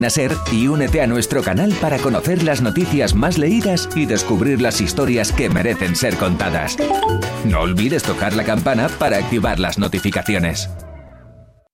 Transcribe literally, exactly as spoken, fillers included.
Ser y únete a nuestro canal para conocer las noticias más leídas y descubrir las historias que merecen ser contadas. No olvides tocar la campana para activar las notificaciones.